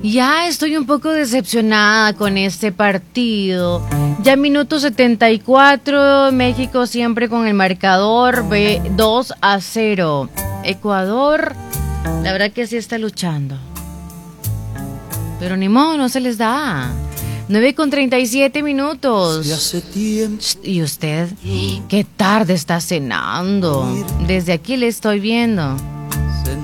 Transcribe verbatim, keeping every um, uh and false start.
Ya estoy un poco decepcionada con este partido. Ya minuto setenta y cuatro, México siempre con el marcador ve dos a cero. Ecuador, la verdad que sí está luchando. Pero ni modo, no se les da. nueve con treinta y siete minutos. ¿Y usted? ¿Qué tarde está cenando? Desde aquí le estoy viendo.